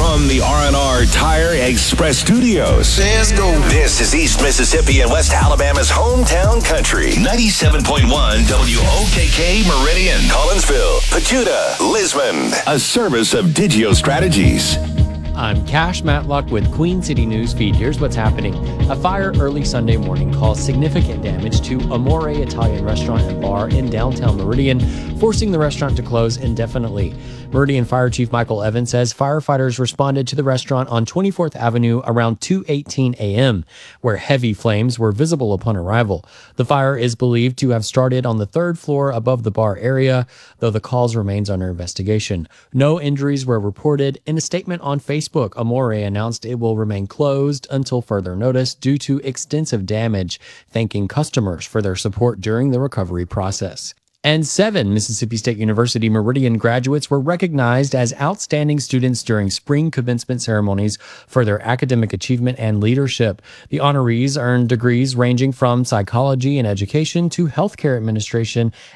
from the R&R Tire Express Studios. Let's go. This is East Mississippi and West Alabama's hometown country. 97.1 WOKK Meridian, Collinsville, Pachuta, Lisbon. A service of Digio Strategies. I'm Cash Matlock with Queen City News Feed. Here's what's happening. A fire early Sunday morning caused significant damage to Amore Italian Restaurant and Bar in downtown Meridian, forcing the restaurant to close indefinitely. Meridian Fire Chief Michael Evans says firefighters responded to the restaurant on 24th Avenue around 2:18 a.m., where heavy flames were visible upon arrival. The fire is believed to have started on the third floor above the bar area, though the cause remains under investigation. No injuries were reported. In a statement on Facebook, Amore announced it will remain closed until further notice due to extensive damage, thanking customers for their support during the recovery process. And 7 Mississippi State University Meridian graduates were recognized as outstanding students during spring commencement ceremonies for their academic achievement and leadership. The honorees earned degrees ranging from psychology and education to healthcare administration